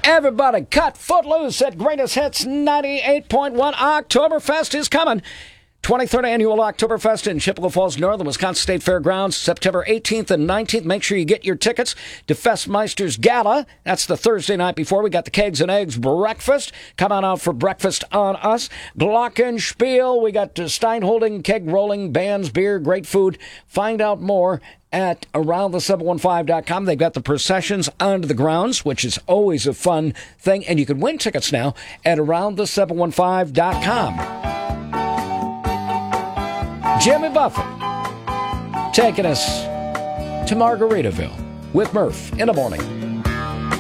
Everybody cut footloose at Greatest Hits 98.1. Oktoberfest is coming. 23rd Annual Oktoberfest in Chippewa Falls, Northern Wisconsin State Fairgrounds, September 18th and 19th. Make sure you get your tickets to Festmeister's Gala. That's the Thursday night before. We got the Kegs and Eggs breakfast. Come on out for breakfast on us. Glockenspiel. We got Steinholding, keg rolling, bands, beer, great food. Find out more at aroundthe715.com. They've got the processions onto the grounds, which is always a fun thing. And you can win tickets now at aroundthe715.com. Jimmy Buffett taking us to Margaritaville with Murph in the morning.